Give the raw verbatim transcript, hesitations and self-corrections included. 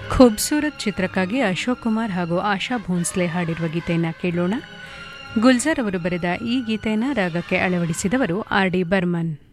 ಖೂಬ್ಸೂರತ್ ಚಿತ್ರಕ್ಕಾಗಿ ಅಶೋಕ್ ಕುಮಾರ್ ಹಾಗೂ ಆಶಾ ಭೋನ್ಸ್ಲೆ ಹಾಡಿರುವ ಗೀತೆಯನ್ನು ಕೇಳೋಣ. ಗುಲ್ಜರ್ ಅವರು ಬರೆದ ಈ ಗೀತೆಯನ್ನು ರಾಗಕ್ಕೆ ಅಳವಡಿಸಿದವರು ಆರ್ ಡಿ ಬರ್ಮನ್.